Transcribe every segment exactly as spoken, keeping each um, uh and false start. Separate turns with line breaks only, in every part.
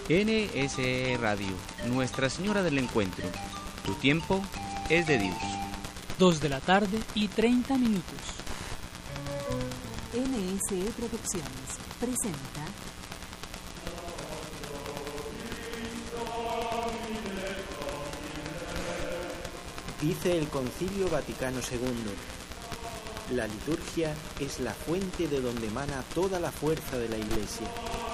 N S E Radio, Nuestra Señora del Encuentro. Tu tiempo es de Dios.
Dos de la tarde y treinta minutos.
N S E Producciones presenta
Dice el Concilio Vaticano segundo: la liturgia es la fuente de donde emana toda la fuerza de la Iglesia.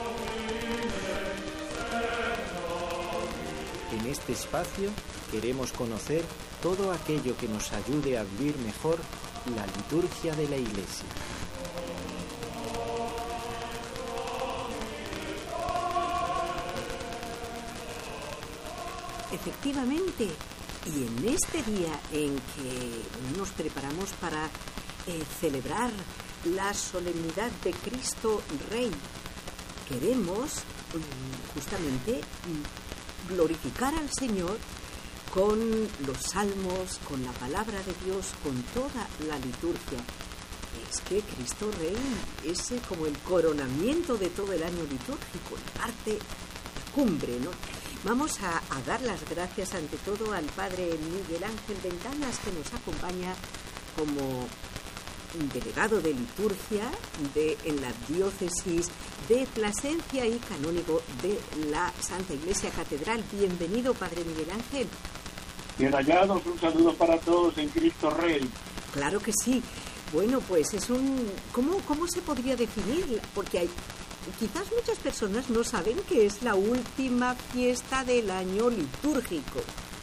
En este espacio queremos conocer todo aquello que nos ayude a vivir mejor la liturgia de la Iglesia.
Efectivamente, y en este día en que nos preparamos para eh, celebrar la solemnidad de Cristo Rey, queremos mm, justamente mm, glorificar al Señor con los salmos, con la palabra de Dios, con toda la liturgia. Es que Cristo Rey es eh, como el coronamiento de todo el año litúrgico, la parte cumbre, ¿no? Vamos a, a dar las gracias ante todo al Padre Miguel Ángel Ventanas, que nos acompaña como delegado de liturgia de, en la diócesis de Plasencia y canónigo de la Santa Iglesia Catedral. Bienvenido, Padre Miguel Ángel.
Bien hallados, un saludo para todos en Cristo Rey.
Claro que sí. Bueno, pues es un... ¿Cómo, cómo se podría definir? Porque hay... Quizás muchas personas no saben que es la última fiesta del año litúrgico.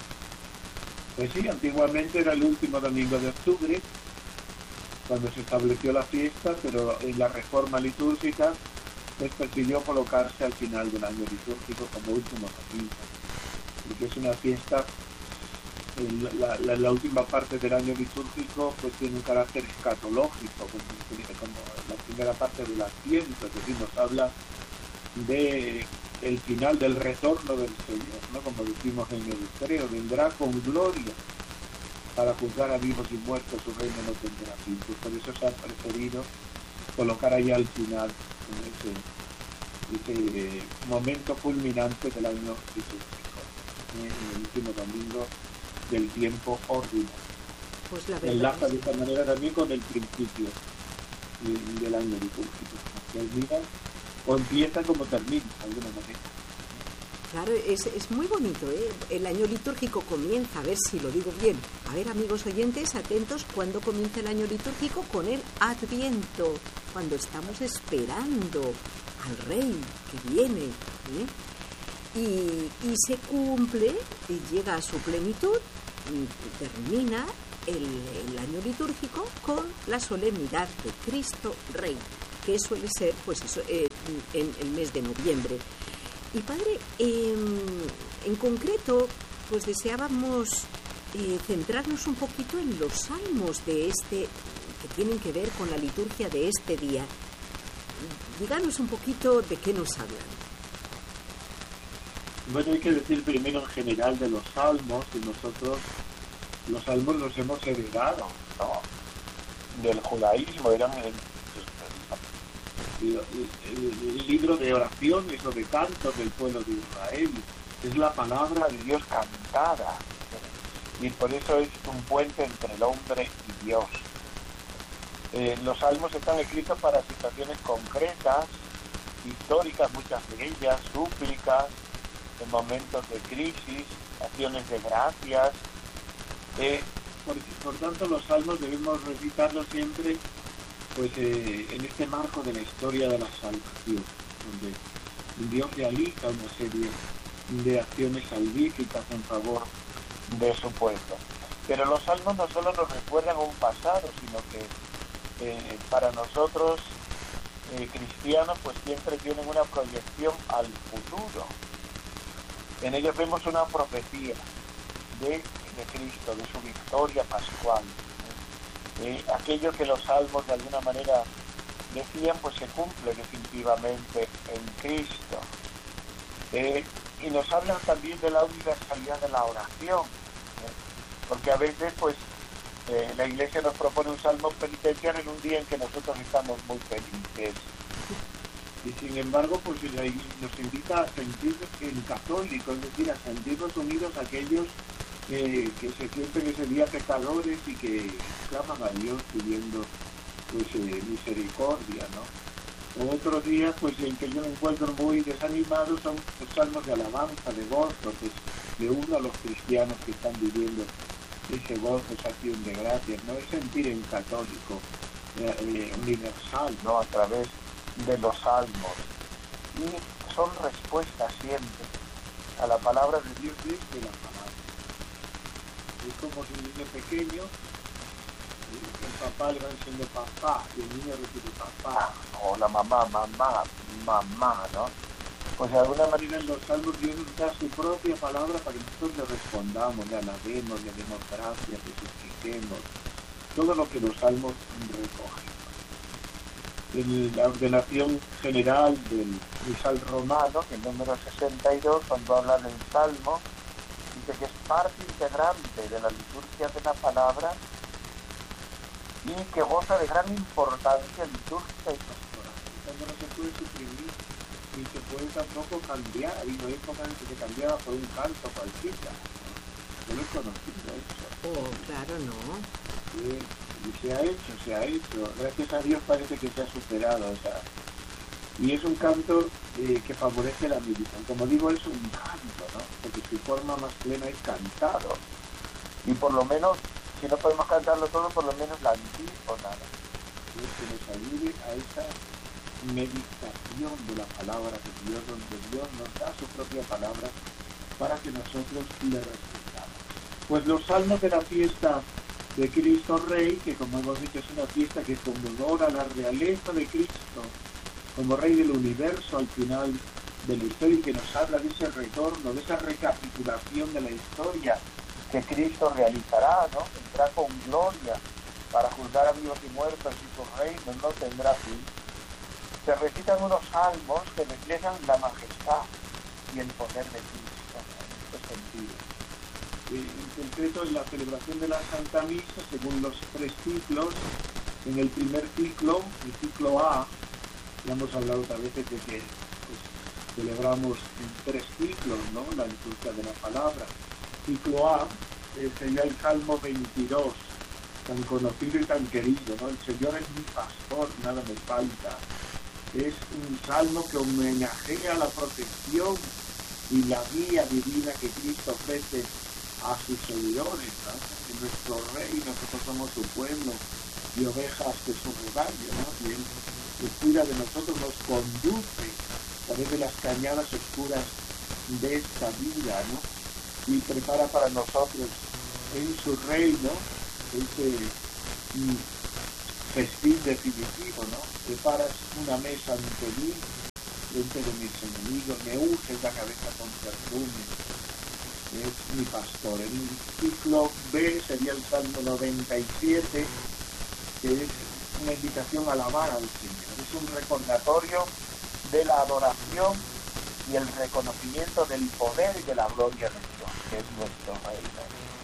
Pues sí, antiguamente era el último domingo de octubre, cuando se estableció la fiesta, pero en la reforma litúrgica pues prefirió colocarse al final del año litúrgico como último domingo, porque es una fiesta, la, la, la última parte del año litúrgico pues tiene un carácter escatológico, como, como la primera parte del Adviento, es decir, nos habla de el final del retorno del Señor, ¿no? Como decimos en el hebreo, vendrá con gloria para juzgar a vivos y muertos, su reino no tendrá fin. Pues por eso se ha preferido colocar ahí al final ese, ese momento culminante del año litúrgico, en el último domingo del tiempo ordinario.
Pues la verdad
enlaza
es...
de esta manera también con el principio del año litúrgico, termina o empieza como termina, de alguna manera.
Claro, es, es muy bonito, ¿eh? El año litúrgico comienza, a ver si lo digo bien. A ver, amigos oyentes, atentos, ¿cuándo comienza el año litúrgico? Con el Adviento, cuando estamos esperando al Rey que viene, ¿eh? Y, y se cumple, y llega a su plenitud, y termina el, el año litúrgico con la solemnidad de Cristo Rey, que suele ser, pues eso, eh, en el mes de noviembre. Y Padre, eh, en concreto, pues deseábamos eh, centrarnos un poquito en los salmos de este, que tienen que ver con la liturgia de este día. Díganos un poquito de qué nos hablan.
Bueno, hay que decir primero en general de los salmos, y nosotros los salmos los hemos heredado, ¿no? Del judaísmo, eran el, el, el, el libro de oraciones o de cantos del pueblo de Israel, es la palabra de Dios cantada, y por eso es un puente entre el hombre y Dios. Eh, los salmos están escritos para situaciones concretas, históricas, muchas de ellas, súplicas, en momentos de crisis, acciones de gracias. Eh, por, por tanto, los salmos debemos recitarlos siempre pues eh, en este marco de la historia de la salvación, donde Dios realiza una serie de acciones salvíficas en favor de su pueblo. Pero los salmos no solo nos recuerdan un pasado, sino que eh, para nosotros eh, cristianos pues siempre tienen una proyección al futuro. En ellos vemos una profecía de, de Cristo, de su victoria pascual. Eh, aquello que los salmos de alguna manera decían, pues se cumple definitivamente en Cristo. Eh, y nos hablan también de la universalidad de la oración, ¿eh? Porque a veces pues eh, la Iglesia nos propone un salmo penitencial en un día en que nosotros estamos muy felices. Y sin embargo, pues nos invita a sentir en católico, es decir, a sentirnos unidos a aquellos que, que se sienten ese día pecadores y que claman a Dios pidiendo pues eh, misericordia, ¿no? O otros días, pues en que yo me encuentro muy desanimado, son los salmos de alabanza, de gozo, pues de uno a los cristianos que están viviendo ese gozo, esa acción de gracias, ¿no? Es sentir en católico eh, eh, universal, ¿no? A través de los salmos, y son respuestas siempre a la palabra de Dios desde la palabra. Es como si un niño pequeño, el papá le va diciendo papá, y el niño repite papá, o la mamá, mamá, mamá, ¿no? Pues de alguna manera en los salmos Dios nos da su propia palabra para que nosotros le respondamos, le alabemos, le demos gracias, le supliquemos, todo lo que los salmos recogen. En la ordenación general del misal romano, el número sesenta y dos, cuando habla del salmo, dice que es parte integrante de la liturgia de la palabra y que goza de gran importancia litúrgica y pastoral. Cuando no se puede suprimir ni se puede tampoco cambiar, y no hay época en que se cambiaba por un canto cualquiera. No lo he conocido eso.
Oh, claro, no.
Sí. Y se ha hecho, se ha hecho. Gracias a Dios parece que se ha superado. O sea, y es un canto eh, que favorece la meditación. Como digo, es un canto, ¿no? Porque su forma más plena es cantado. Y por lo menos, si no podemos cantarlo todo, por lo menos la antífona, ¿no? Que nos ayude a esa meditación de la palabra de Dios, donde Dios nos da su propia palabra para que nosotros le respetamos. Pues los salmos de la fiesta de Cristo Rey, que como hemos dicho es una fiesta que conmemora la realeza de Cristo como Rey del universo al final de la historia, y que nos habla de ese retorno, de esa recapitulación de la historia que Cristo realizará, ¿no? Vendrá con gloria para juzgar a vivos y muertos, y su reino no tendrá fin. Se recitan unos salmos que reflejan la majestad y el poder de Cristo, en este sentido. En concreto, en la celebración de la Santa Misa, según los tres ciclos, en el primer ciclo, el ciclo A, ya hemos hablado otras veces de que pues, celebramos en tres ciclos, ¿no? La liturgia de la palabra. Ciclo A eh, sería el Salmo veintidós, tan conocido y tan querido, ¿no? El Señor es mi pastor, nada me falta. Es un salmo que homenajea la protección y la guía divina que Cristo ofrece a sus seguidores, ¿no? Que nuestro Rey, nosotros somos su pueblo y ovejas de su rebaño, ¿no? Y Él, Él cuida de nosotros, nos conduce a través de las cañadas oscuras de esta vida, ¿no? Y prepara para nosotros en su reino ese mm, festín definitivo, ¿no? Preparas una mesa ante mí, frente de mis enemigos, me unges la cabeza con perfume. Es mi pastor. En el ciclo B sería el Salmo noventa y siete, que es una invitación a alabar al Señor. Es un recordatorio de la adoración y el reconocimiento del poder y de la gloria de Dios, que es nuestro reino.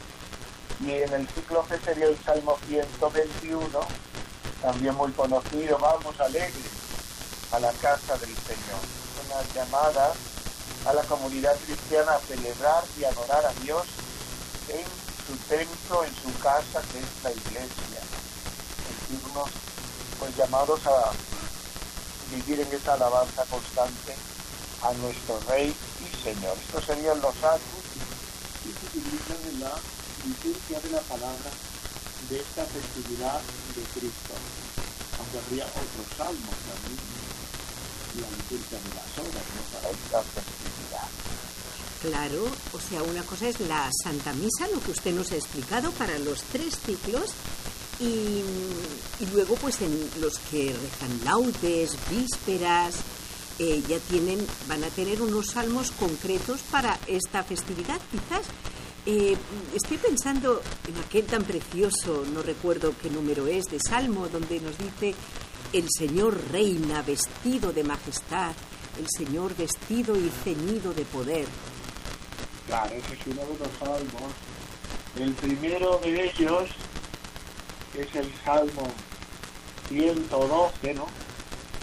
Y en el ciclo C sería el Salmo ciento veintiuno, también muy conocido, vamos alegres a la casa del Señor. Una llamada a la comunidad cristiana a celebrar y adorar a Dios en su templo, en su casa, que es la iglesia. Sentirnos pues llamados a vivir en esa alabanza constante a nuestro Rey y Señor. Estos serían los salmos que se utilizan en la liturgia de la palabra de esta festividad de Cristo. Aunque habría otros salmos también, la liturgia de las horas, ¿no? Para esta festividad.
Claro, o sea, una cosa es la Santa Misa, lo que usted nos ha explicado para los tres ciclos, y, y luego pues en los que rezan laudes, vísperas, eh, ya tienen, van a tener unos salmos concretos para esta festividad, quizás. Eh, estoy pensando en aquel tan precioso, no recuerdo qué número es, de Salmo, donde nos dice: el Señor reina vestido de majestad, el Señor vestido y ceñido de poder.
Claro, ese es uno de los salmos. El primero de ellos es el Salmo ciento doce, ¿no?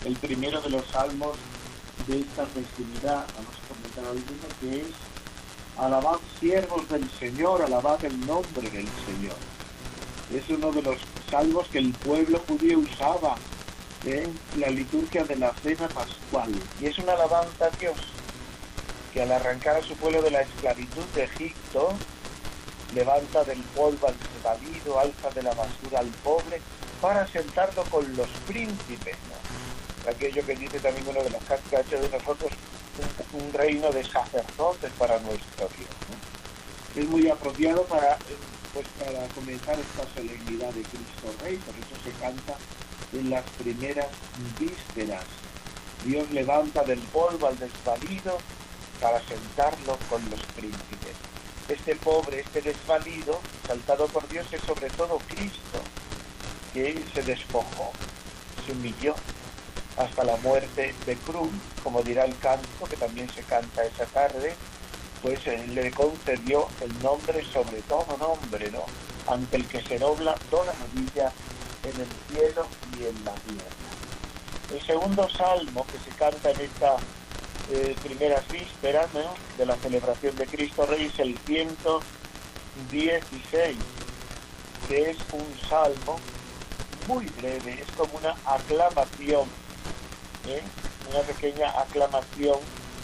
el primero de los salmos de esta festividad. Vamos a comentar alguno, que es: alabad siervos del Señor, alabad el nombre del Señor. Es uno de los salmos que el pueblo judío usaba en la liturgia de la cena pascual, y es una alabanza a Dios, que al arrancar a su pueblo de la esclavitud de Egipto, levanta del polvo al desvalido, alza de la basura al pobre, para sentarlo con los príncipes, ¿no? Aquello que dice también uno de los que ha hecho de nosotros un, un reino de sacerdotes para nuestro Dios, ¿no? Es muy apropiado para, pues, para comenzar esta solemnidad de Cristo Rey, por eso se canta en las primeras vísperas. Dios levanta del polvo al desvalido para sentarlo con los príncipes. Este pobre, este desvalido, saltado por Dios, es sobre todo Cristo, que se despojó, se humilló hasta la muerte de cruz, como dirá el canto que también se canta esa tarde, pues él le concedió el nombre sobre todo nombre, ¿no? Ante el que se dobla toda rodilla en el cielo y en la tierra. El segundo salmo que se canta en esta eh, primeras vísperas, ¿no?, de la celebración de Cristo Rey es el ciento dieciséis, que es un salmo muy breve, es como una aclamación, ¿eh? una pequeña aclamación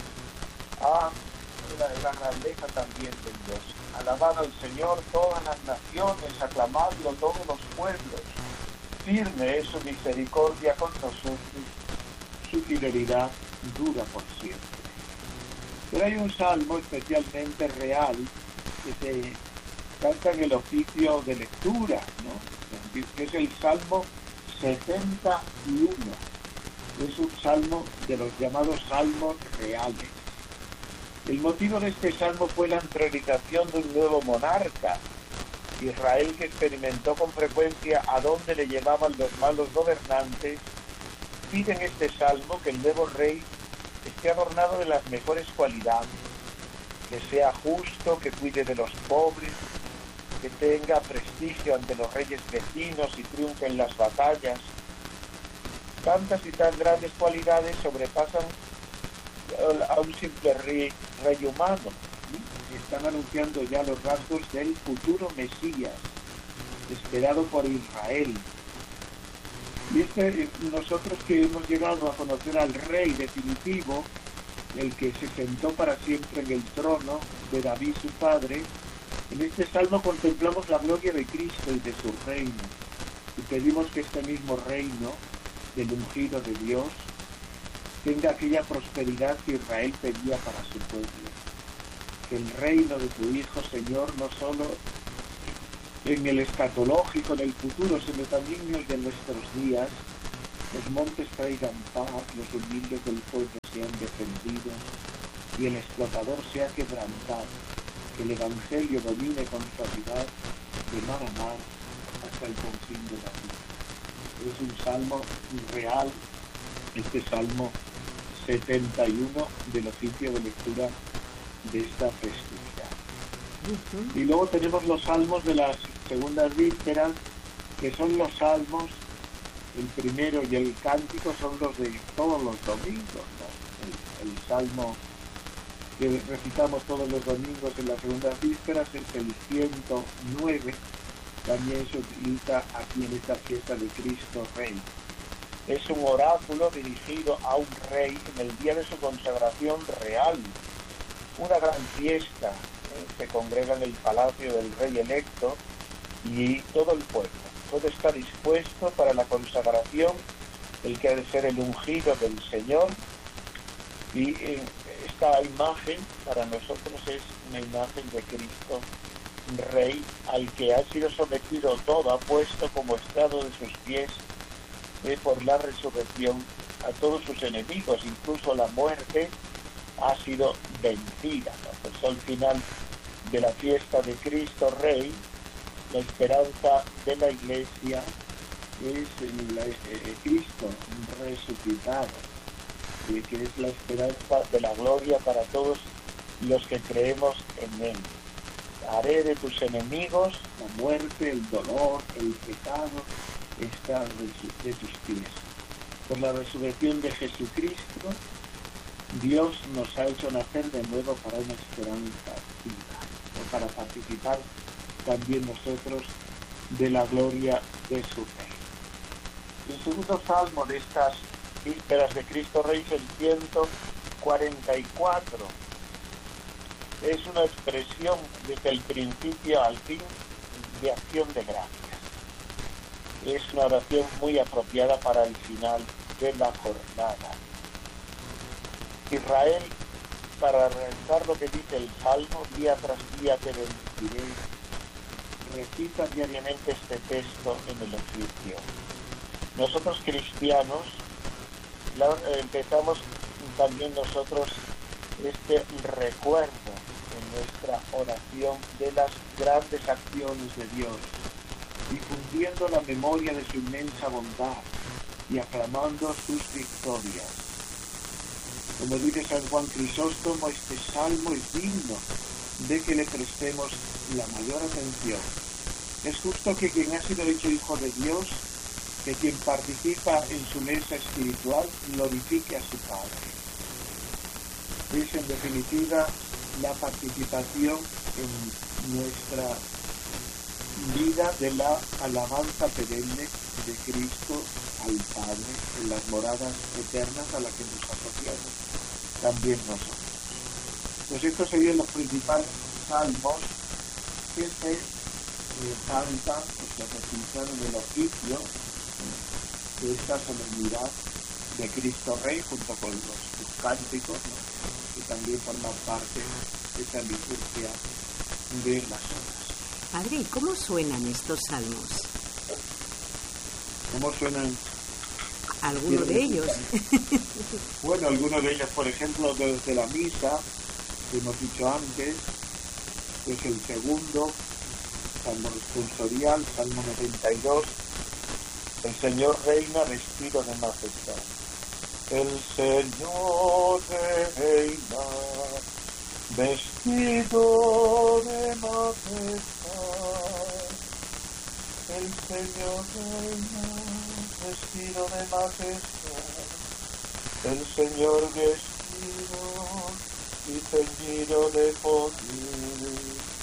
a la, la grandeza también de Dios. Alabad al Señor todas las naciones, aclamadlo todos los pueblos. Firme es su misericordia con nosotros, su fidelidad dura por siempre. Pero hay un salmo especialmente real que se canta en el oficio de lectura, ¿no?, que es el Salmo setenta y uno. Es un salmo de los llamados salmos reales. El motivo de este salmo fue la entronización de un nuevo monarca. Israel, que experimentó con frecuencia a dónde le llevaban los malos gobernantes, pide en este salmo que el nuevo rey esté adornado de las mejores cualidades, que sea justo, que cuide de los pobres, que tenga prestigio ante los reyes vecinos y triunfe en las batallas. Tantas y tan grandes cualidades sobrepasan a un simple rey, rey humano. Están anunciando ya los rasgos del futuro Mesías, esperado por Israel. Y este, nosotros que hemos llegado a conocer al Rey definitivo, el que se sentó para siempre en el trono de David su padre, en este salmo contemplamos la gloria de Cristo y de su reino, y pedimos que este mismo reino del ungido de Dios tenga aquella prosperidad que Israel pedía para su pueblo. Que el reino de tu Hijo, Señor, no solo en el escatológico, en el futuro, sino también en el de nuestros días, los montes traigan paz, los humildes del pueblo sean defendidos y el explotador sea quebrantado, que el Evangelio domine con suavidad de mar a mar hasta el confín de la vida. Es un salmo real, este salmo setenta y uno del oficio de lectura de esta festividad. Uh-huh. Y luego tenemos los salmos de las segundas vísperas, que son los salmos, el primero y el cántico son los de todos los domingos, ¿no? El, el salmo que recitamos todos los domingos en las segundas vísperas es el ciento nueve, también se utiliza aquí en esta fiesta de Cristo Rey. Es un oráculo dirigido a un rey en el día de su consagración real, una gran fiesta, ¿eh? Se congrega en el palacio del rey electo y todo el pueblo. Todo está dispuesto para la consagración, el que ha de ser el ungido del Señor, y eh, esta imagen para nosotros es una imagen de Cristo Rey, al que ha sido sometido todo, ha puesto como estrado de sus pies eh, por la resurrección a todos sus enemigos, incluso la muerte ha sido vencida, ¿no? Pues al final de la fiesta de Cristo Rey, la esperanza de la Iglesia es el, eh, Cristo resucitado, eh, que es la esperanza de la gloria para todos los que creemos en Él. Haré de tus enemigos la muerte, el dolor, el pecado, está de, su, de tus pies. Por la resurrección de Jesucristo, Dios nos ha hecho nacer de nuevo para una esperanza viva, o para participar también nosotros de la gloria de su Rey. El segundo salmo de estas vísperas de Cristo Rey es el ciento cuarenta y cuatro. Es una expresión desde el principio al fin de acción de gracias. Es una oración muy apropiada para el final de la jornada. Israel, para realizar lo que dice el Salmo, día tras día te bendeciré, recita diariamente este texto en el oficio. Nosotros cristianos la, eh, empezamos también nosotros este recuerdo en nuestra oración de las grandes acciones de Dios, difundiendo la memoria de su inmensa bondad y aclamando sus victorias. Como dice San Juan Crisóstomo, este salmo es digno de que le prestemos la mayor atención. Es justo que quien ha sido hecho hijo de Dios, que quien participa en su mesa espiritual, glorifique a su Padre. Es en definitiva la participación en nuestra vida de la alabanza perenne de Cristo al Padre en las moradas eternas a las que nos asociamos también nosotros. Pues estos serían los principales salmos que se eh, cantan, que se recitan en el oficio eh, de esta solemnidad de Cristo Rey, junto con los, los cánticos, ¿no?, que también forman parte de esa liturgia de las horas.
Padre, ¿y cómo suenan estos salmos?
¿Cómo suenan?
Algunos de ellos.
Bueno, algunos de ellos, por ejemplo, desde la misa, que hemos dicho antes, es el segundo, salmo responsorial, salmo noventa y dos, el Señor reina vestido de majestad. El Señor reina vestido de majestad. El Señor reina vestido de majestad. El Señor vestido y ceñido de poder.